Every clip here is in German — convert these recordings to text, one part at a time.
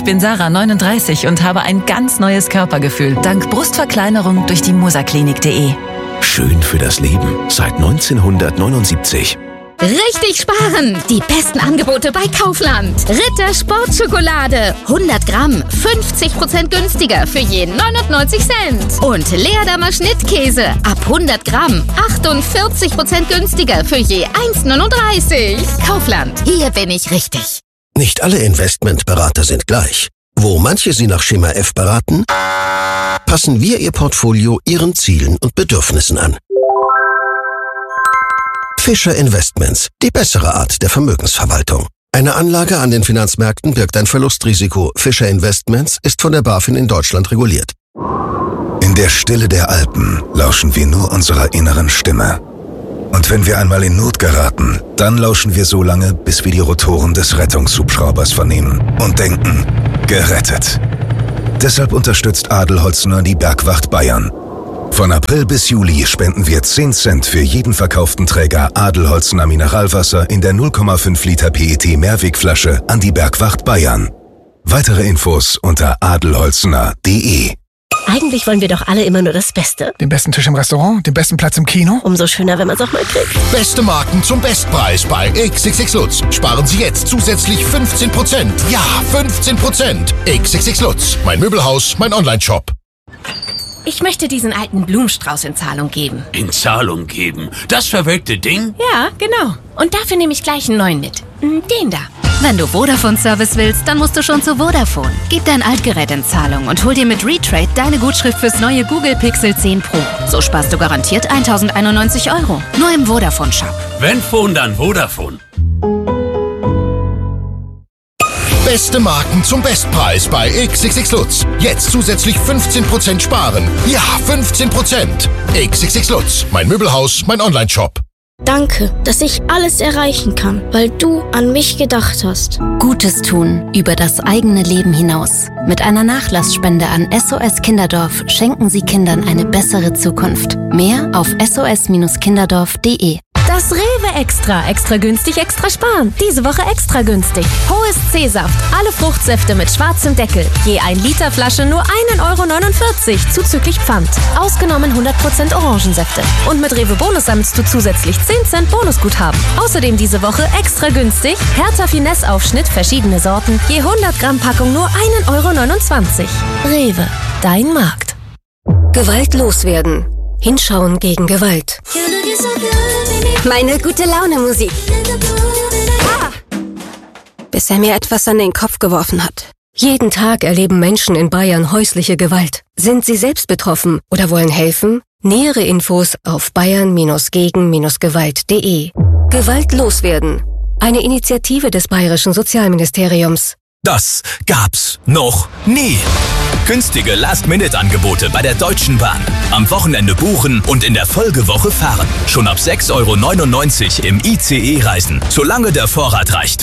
bin Sarah, 39 und habe ein ganz neues Körpergefühl dank Brustverkleinerung durch die musaklinik.de. Schön für das Leben seit 1979. Richtig sparen! Die besten Angebote bei Kaufland. Ritter Sportschokolade. 100 Gramm, 50% günstiger für je 99 Cent. Und Leerdammer Schnittkäse. Ab 100 Gramm, 48% günstiger für je 1,39. Kaufland, hier bin ich richtig. Nicht alle Investmentberater sind gleich. Wo manche Sie nach Schema F beraten, passen wir Ihr Portfolio Ihren Zielen und Bedürfnissen an. Fischer Investments, die bessere Art der Vermögensverwaltung. Eine Anlage an den Finanzmärkten birgt ein Verlustrisiko. Fischer Investments ist von der BaFin in Deutschland reguliert. In der Stille der Alpen lauschen wir nur unserer inneren Stimme. Und wenn wir einmal in Not geraten, dann lauschen wir so lange, bis wir die Rotoren des Rettungshubschraubers vernehmen und denken, gerettet. Deshalb unterstützt Adelholzner die Bergwacht Bayern. Von April bis Juli spenden wir 10 Cent für jeden verkauften Träger Adelholzner Mineralwasser in der 0,5 Liter PET Mehrwegflasche an die Bergwacht Bayern. Weitere Infos unter adelholzner.de. Eigentlich wollen wir doch alle immer nur das Beste. Den besten Tisch im Restaurant, den besten Platz im Kino. Umso schöner, wenn man es auch mal kriegt. Beste Marken zum Bestpreis bei XXX Lutz. Sparen Sie jetzt zusätzlich 15%. Ja, 15%. XXX Lutz. Mein Möbelhaus, mein Online-Shop. Ich möchte diesen alten Blumenstrauß in Zahlung geben. In Zahlung geben? Das verwelkte Ding? Ja, genau. Und dafür nehme ich gleich einen neuen mit. Den da. Wenn du Vodafone-Service willst, dann musst du schon zu Vodafone. Gib dein Altgerät in Zahlung und hol dir mit Retrade deine Gutschrift fürs neue Google Pixel 10 Pro. So sparst du garantiert 1.091 €. Nur im Vodafone-Shop. Wenn Phone, dann Vodafone. Beste Marken zum Bestpreis bei XXX Lutz. Jetzt zusätzlich 15% sparen. Ja, 15%. XXX Lutz. Mein Möbelhaus, mein Online-Shop. Danke, dass ich alles erreichen kann, weil du an mich gedacht hast. Gutes tun über das eigene Leben hinaus. Mit einer Nachlassspende an SOS Kinderdorf schenken Sie Kindern eine bessere Zukunft. Mehr auf sos-kinderdorf.de. Das Rewe Extra. Extra günstig, extra sparen. Diese Woche extra günstig. Hohes C-Saft. Alle Fruchtsäfte mit schwarzem Deckel. Je 1 Liter Flasche nur 1,49 € zuzüglich Pfand. Ausgenommen 100% Orangensäfte. Und mit Rewe Bonus sammelst du zusätzlich 10 Cent Bonusguthaben. Außerdem diese Woche extra günstig. Hertha Finesse Aufschnitt, verschiedene Sorten. Je 100 Gramm Packung nur 1,29 €. Rewe. Dein Markt. Gewalt loswerden. Hinschauen gegen Gewalt. Meine gute Laune Musik. Bis er mir etwas an den Kopf geworfen hat. Jeden Tag erleben Menschen in Bayern häusliche Gewalt. Sind Sie selbst betroffen oder wollen helfen? Nähere Infos auf bayern-gegen-gewalt.de. Gewalt loswerden. Eine Initiative des Bayerischen Sozialministeriums. Das gab's noch nie. Günstige Last-Minute-Angebote bei der Deutschen Bahn. Am Wochenende buchen und in der Folgewoche fahren. Schon ab 6,99 € im ICE reisen, solange der Vorrat reicht.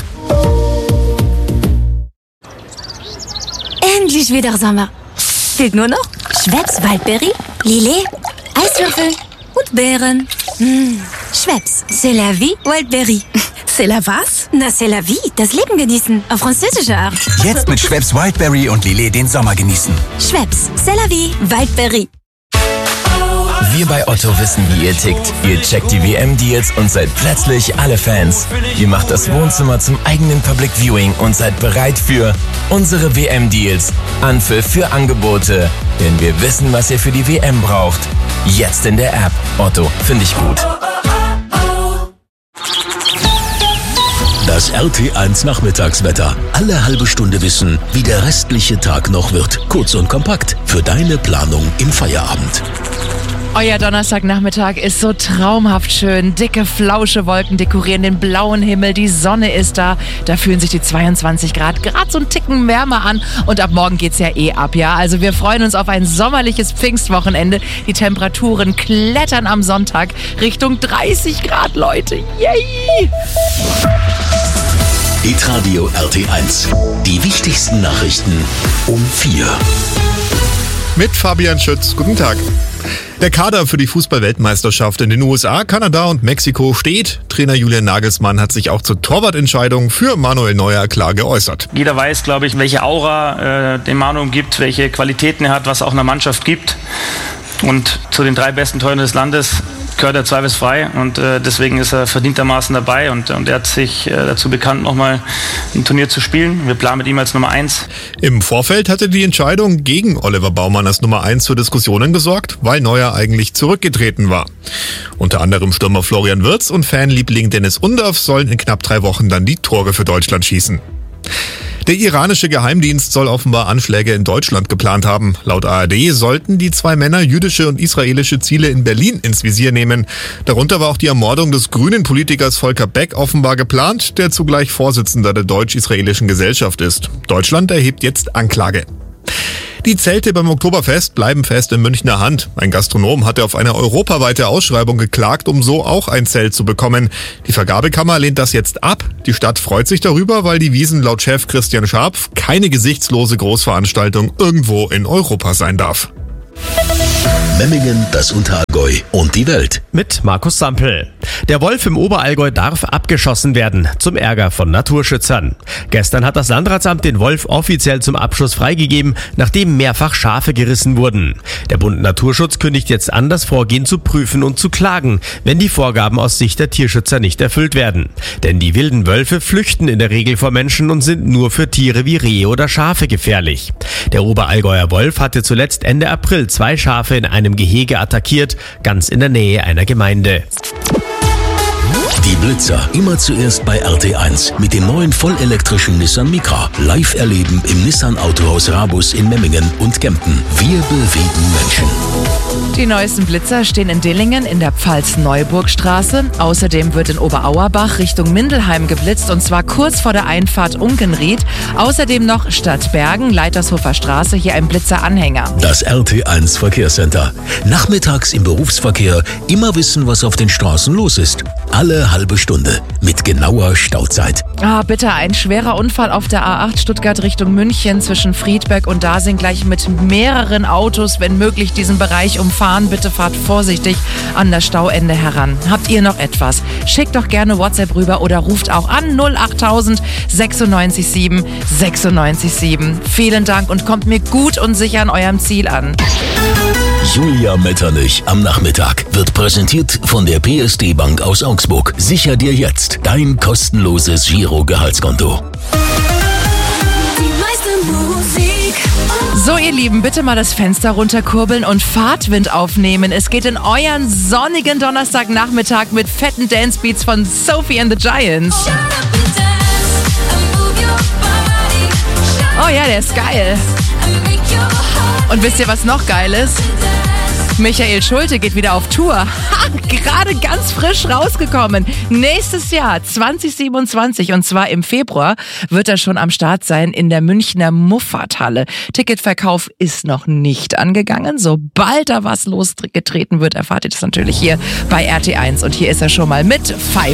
Endlich wieder Sommer. Fehlt nur noch Schweppes Waldberry, Lillet, Eiswürfel und Beeren. Schweppes, c'est la vie, Waldberry. C'est la was? Na, c'est la vie, das Leben genießen, auf französische Art. Jetzt mit Schweppes Wildberry und Lillet den Sommer genießen. Schweppes, c'est la vie, Waldberry. Wir bei Otto wissen, wie ihr tickt. Ihr checkt die WM-Deals und seid plötzlich alle Fans. Ihr macht das Wohnzimmer zum eigenen Public Viewing und seid bereit für unsere WM-Deals. Anpfiff für Angebote. Denn wir wissen, was ihr für die WM braucht. Jetzt in der App. Otto, finde ich gut. Das RT1 Nachmittagswetter. Alle halbe Stunde wissen, wie der restliche Tag noch wird. Kurz und kompakt für deine Planung im Feierabend. Euer Donnerstagnachmittag ist so traumhaft schön. Dicke, flausche Wolken dekorieren den blauen Himmel. Die Sonne ist da. Da fühlen sich die 22 Grad gerade so einen Ticken wärmer an. Und ab morgen geht's ja ab, ja. Also wir freuen uns auf ein sommerliches Pfingstwochenende. Die Temperaturen klettern am Sonntag Richtung 30 Grad, Leute. Yay! Hitradio RT1. Die wichtigsten Nachrichten um 4. mit Fabian Schütz. Guten Tag. Der Kader für die Fußball-Weltmeisterschaft in den USA, Kanada und Mexiko steht. Trainer Julian Nagelsmann hat sich auch zur Torwartentscheidung für Manuel Neuer klar geäußert. Jeder weiß, glaube ich, welche Aura den Manu umgibt, welche Qualitäten er hat, was auch einer Mannschaft gibt. Und zu den 3 besten Torhütern des Landes gehört er zweifelsfrei und deswegen ist er verdientermaßen dabei und er hat sich dazu bekannt, nochmal ein Turnier zu spielen. Wir planen mit ihm als Nummer 1. Im Vorfeld hatte die Entscheidung gegen Oliver Baumann als Nummer 1 für Diskussionen gesorgt, weil Neuer eigentlich zurückgetreten war. Unter anderem Stürmer Florian Wirtz und Fanliebling Dennis Undorf sollen in knapp 3 Wochen dann die Tore für Deutschland schießen. Der iranische Geheimdienst soll offenbar Anschläge in Deutschland geplant haben. Laut ARD sollten die 2 Männer jüdische und israelische Ziele in Berlin ins Visier nehmen. Darunter war auch die Ermordung des grünen Politikers Volker Beck offenbar geplant, der zugleich Vorsitzender der deutsch-israelischen Gesellschaft ist. Deutschland erhebt jetzt Anklage. Die Zelte beim Oktoberfest bleiben fest in Münchner Hand. Ein Gastronom hatte auf eine europaweite Ausschreibung geklagt, um so auch ein Zelt zu bekommen. Die Vergabekammer lehnt das jetzt ab. Die Stadt freut sich darüber, weil die Wiesn laut Chef Christian Scharpf keine gesichtslose Großveranstaltung irgendwo in Europa sein darf. Memmingen, das Unterallgäu und die Welt. Mit Markus Sampel. Der Wolf im Oberallgäu darf abgeschossen werden, zum Ärger von Naturschützern. Gestern hat das Landratsamt den Wolf offiziell zum Abschuss freigegeben, nachdem mehrfach Schafe gerissen wurden. Der Bund Naturschutz kündigt jetzt an, das Vorgehen zu prüfen und zu klagen, wenn die Vorgaben aus Sicht der Tierschützer nicht erfüllt werden. Denn die wilden Wölfe flüchten in der Regel vor Menschen und sind nur für Tiere wie Rehe oder Schafe gefährlich. Der Oberallgäuer Wolf hatte zuletzt Ende April 2 Schafe in einem Gehege attackiert, ganz in der Nähe einer Gemeinde. Die Blitzer, immer zuerst bei RT1 mit dem neuen vollelektrischen Nissan Micra. Live erleben im Nissan Autohaus Rabus in Memmingen und Kempten. Wir bewegen Menschen. Die neuesten Blitzer stehen in Dillingen in der Pfalz-Neuburg-Straße. Außerdem wird in Oberauerbach Richtung Mindelheim geblitzt und zwar kurz vor der Einfahrt Unkenried. Außerdem noch Stadtbergen, Leitershofer Straße, hier ein Blitzeranhänger. Das RT1 Verkehrscenter. Nachmittags im Berufsverkehr immer wissen, was auf den Straßen los ist. Alle halbe Stunde mit genauer Stauzeit. Bitte, ein schwerer Unfall auf der A8 Stuttgart Richtung München zwischen Friedberg und Dasing gleich mit mehreren Autos, wenn möglich diesen Bereich umfahren. Bitte fahrt vorsichtig an das Stauende heran. Habt ihr noch etwas? Schickt doch gerne WhatsApp rüber oder ruft auch an 08000 96 7 96 7. Vielen Dank und kommt mir gut und sicher an eurem Ziel an. Julia Metternich am Nachmittag wird präsentiert von der PSD Bank aus Augsburg. Sicher dir jetzt dein kostenloses Giro-Gehaltskonto. So, ihr Lieben, bitte mal das Fenster runterkurbeln und Fahrtwind aufnehmen. Es geht in euren sonnigen Donnerstagnachmittag mit fetten Dancebeats von Sophie and the Giants. Oh ja, der ist geil. Und wisst ihr, was noch geil ist? Michael Schulte geht wieder auf Tour. Gerade ganz frisch rausgekommen. Nächstes Jahr, 2027, und zwar im Februar, wird er schon am Start sein in der Münchner Muffathalle. Ticketverkauf ist noch nicht angegangen. Sobald da was losgetreten wird, erfahrt ihr das natürlich hier bei RT1. Und hier ist er schon mal mit 5